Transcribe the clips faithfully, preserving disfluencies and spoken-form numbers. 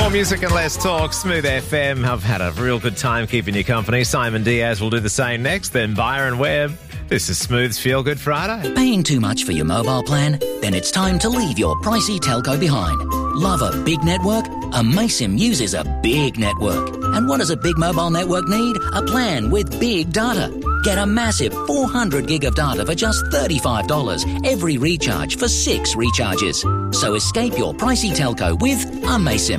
More music and less talk. Smooth F M. I've had a real good time keeping you company. Simon Diaz will do the same next. Then Byron Webb. This is Smooth's Feel Good Friday. Paying too much for your mobile plan? Then it's time to leave your pricey telco behind. Love a big network? Amaysim uses a big network. And what does a big mobile network need? A plan with big data. Get a massive four hundred gig of data for just thirty-five dollars every recharge for six recharges. So escape your pricey telco with Amaysim.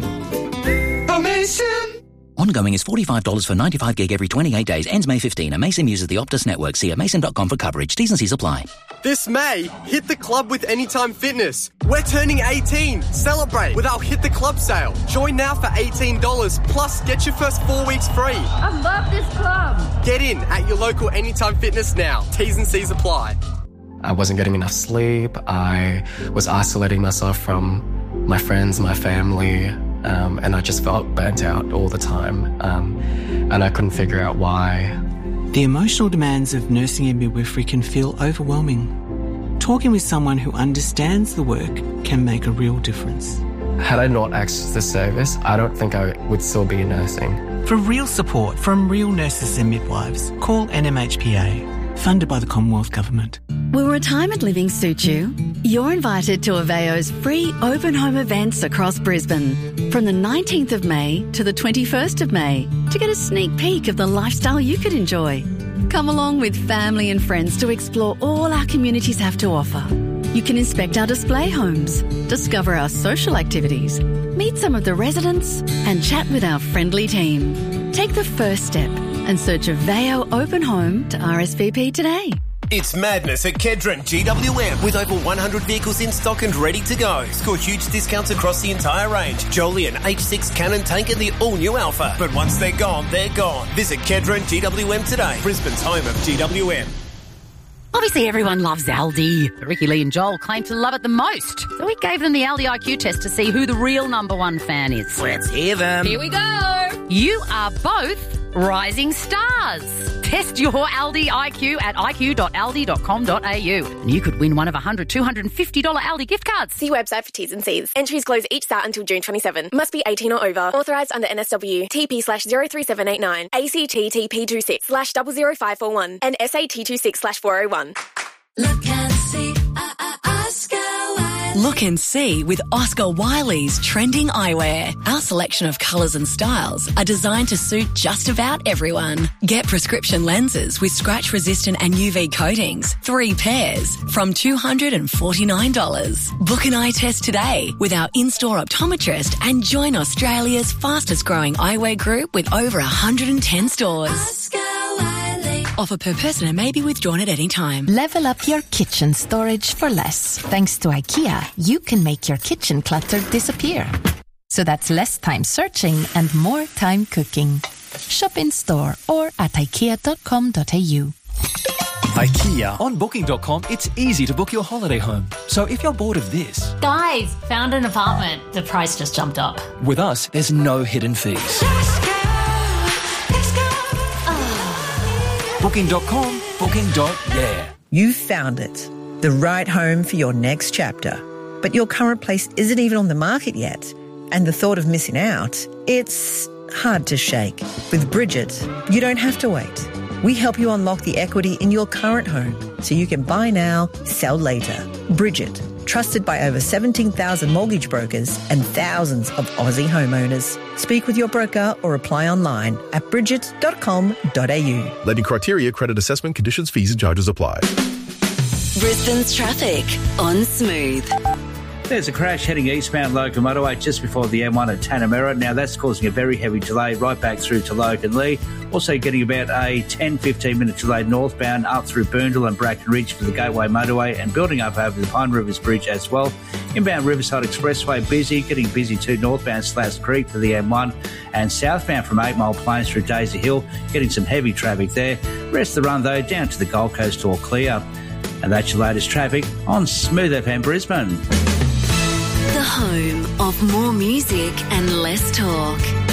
Amaysim! Ongoing is forty-five dollars for ninety-five gig every twenty-eight days. Ends May fifteenth. Amaysim uses the Optus network. See amaysim dot com for coverage. T's and C's apply. This May, hit the club with Anytime Fitness. We're turning eighteen. Celebrate with our Hit the Club sale. Join now for eighteen dollars, plus get your first four weeks free. I love this club. Get in at your local Anytime Fitness now. T's and C's apply. I wasn't getting enough sleep. I was isolating myself from my friends, my family, um, and I just felt burnt out all the time. Um, and I couldn't figure out why. The emotional demands of nursing and midwifery can feel overwhelming. Talking with someone who understands the work can make a real difference. Had I not accessed this service, I don't think I would still be nursing. For real support from real nurses and midwives, call N M H P A, funded by the Commonwealth Government. Will retirement living suit you? You're invited to Aveo's free open home events across Brisbane from the nineteenth of May to the twenty-first of May to get a sneak peek of the lifestyle you could enjoy. Come along with family and friends to explore all our communities have to offer. You can inspect our display homes, discover our social activities, meet some of the residents and chat with our friendly team. Take the first step and search Aveo Open Home to R S V P today. It's madness at Kedron G W M with over one hundred vehicles in stock and ready to go. Score huge discounts across the entire range. Joliet H six Cannon Tank and the all-new Alpha. But once they're gone, they're gone. Visit Kedron G W M today, Brisbane's home of G W M. Obviously, everyone loves Aldi. But Ricky Lee and Joel claim to love it the most. So we gave them the Aldi I Q test to see who the real number one fan is. Let's hear them. Here we go. You are both rising stars. Test your Aldi I Q at i q dot aldi dot com dot a u. And you could win one of one hundred, two hundred fifty dollars Aldi gift cards. See website for T's and C's. Entries close each start until June twenty-seventh. Must be eighteen or over. Authorised under N S W. T P slash zero three seven eight nine. A C T T P two six slash zero zero five four one. And S A T two six slash four oh one. Look and see, uh, uh, Oscar Wiley. Look and see with Oscar Wiley's trending eyewear. Our selection of colours and styles are designed to suit just about everyone. Get prescription lenses with scratch-resistant and U V coatings, three pairs, from two hundred forty-nine dollars. Book an eye test today with our in-store optometrist and join Australia's fastest-growing eyewear group with over one hundred ten stores. Oscar Wiley. Offer per person and may be withdrawn at any time. Level up your kitchen storage for less. Thanks to IKEA, you can make your kitchen clutter disappear. So that's less time searching and more time cooking. Shop in store or at ikea dot com dot a u. IKEA. On booking dot com, it's easy to book your holiday home. So if you're bored of this... Guys, found an apartment. The price just jumped up. With us, there's no hidden fees. booking dot com, booking. Yeah. You've found it. The right home for your next chapter. But your current place isn't even on the market yet. And the thought of missing out, it's hard to shake. With Bridget, you don't have to wait. We help you unlock the equity in your current home so you can buy now, sell later. Bridget, trusted by over seventeen thousand mortgage brokers and thousands of Aussie homeowners. Speak with your broker or apply online at bridget dot com dot a u. Lending criteria, credit assessment, conditions, fees and charges apply. Brisbane's traffic on Smooth. There's a crash heading eastbound Logan Motorway just before the M one at Tanamera. Now that's causing a very heavy delay right back through to Logan Lee. Also getting about a ten to fifteen minute delay northbound up through Boondall and Bracken Ridge for the Gateway Motorway and building up over the Pine Rivers Bridge as well. Inbound Riverside Expressway busy, getting busy too northbound Slash Creek for the M one and southbound from eight Mile Plains through Daisy Hill, getting some heavy traffic there. Rest of the run though down to the Gold Coast all clear. And that's your latest traffic on Smooth F M Brisbane. The home of more music and less talk.